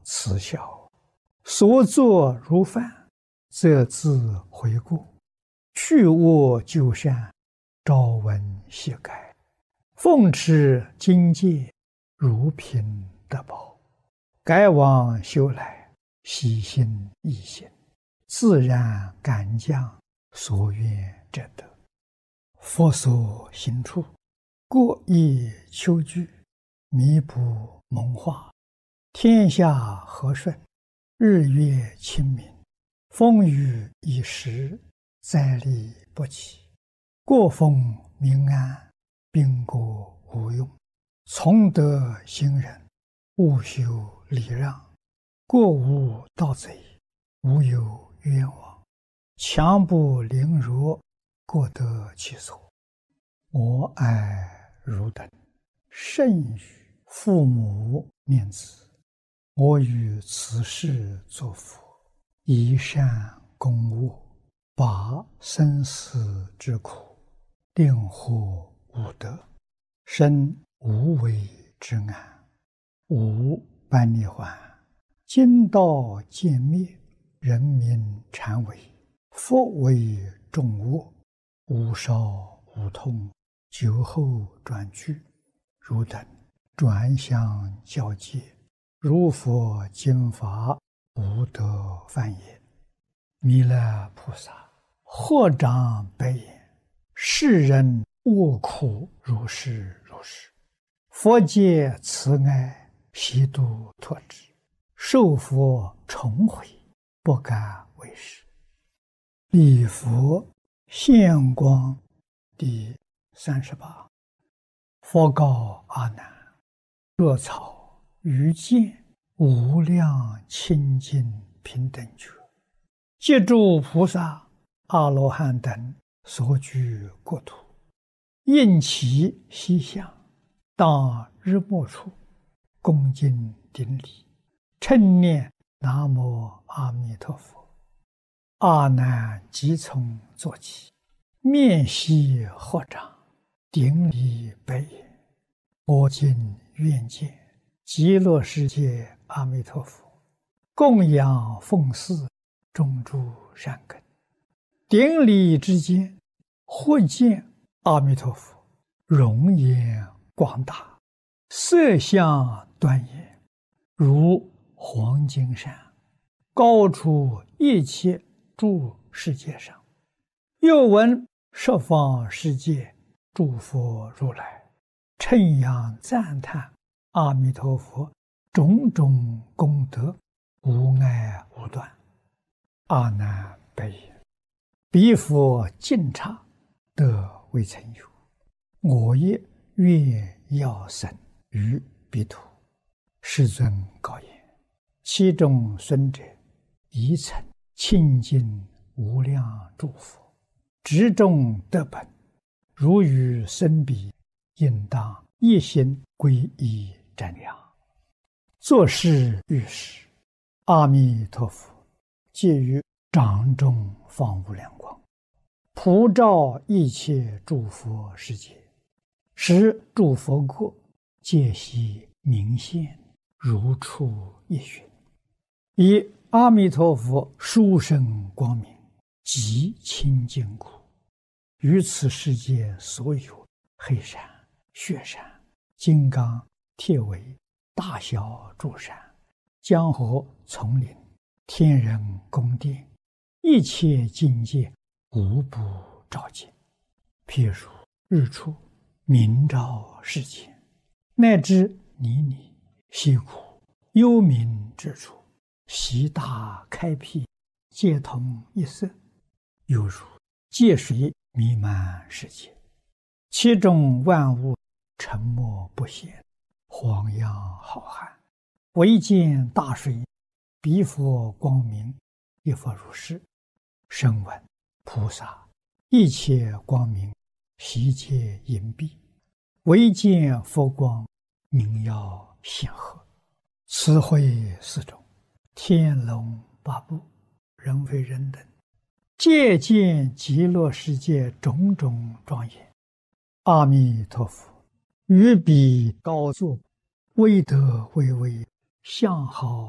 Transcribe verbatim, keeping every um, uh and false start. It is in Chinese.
慈孝，所作如饭，则自悔过。去恶就善，朝闻夕改。奉持经戒，如凭得宝。改往修来，喜心易行，自然感降所愿者得。佛所行处，过意求具，弥补蒙化，天下和顺，日月清明，风雨已时，灾利不起。过风民安，兵国无用。从德行人，勿修礼让。过无盗贼，无有冤枉。强不凌辱，过得其所。我爱汝等，甚与父母念子。我于此世作佛，以善供恶，拔生死之苦，令获无得，生无为之安，无般涅槃。今道渐灭，人民禅为，佛为众恶，无少无痛，久后转去。汝等转向教戒，如佛经法，无得犯也。弥勒菩萨合掌白言：世人恶苦如是如是，佛界慈爱，悉度脱之。受佛重回，不敢为是。礼佛现光第三十八。佛告阿难：若草于见无量清净平等觉，借诸菩萨、阿罗汉等所居国土，应其西向，当日暮处，恭敬顶礼，称念南无阿弥陀佛。阿难即从坐起，面悉合掌，顶礼白言：我今愿见极乐世界阿弥陀佛，供养奉祀，种诸善根。顶礼之间，或见阿弥陀佛容颜广大，色相端严，如黄金山，高出一切诸世界上。又闻十方世界诸佛如来称扬赞叹阿弥陀佛种种功德，无碍无断。阿难白言：彼佛尽刹，得未曾有。我也愿要生于彼土。世尊告言：其中孙者，宜曾清净无量诸佛，执众得本。如与生彼，应当一心归依瞻仰。作是遇时，阿弥陀佛借于掌中放无量光，普照一切诸佛世界，使诸佛国皆悉明现，如出一寻。以阿弥陀佛殊胜光明，极清净故，于此世界所有黑山、雪山、金刚、铁围、大小诸山、江河、丛林、天人宫殿，一切境界无不照见。譬如日出明照世间，乃至泥泞、溪谷、幽冥之处，悉大开辟，皆同一色，犹如界水弥漫世界，其中万物沉默不显，晃漾浩瀚。唯见大水，彼佛光明，亦复如是。声闻菩萨一切光明，悉皆隐蔽，唯见佛光，明耀显赫。此会四种，天龙八部，人非人等，皆见极乐世界种种庄严。阿弥陀佛于彼高坐，威德巍巍，相好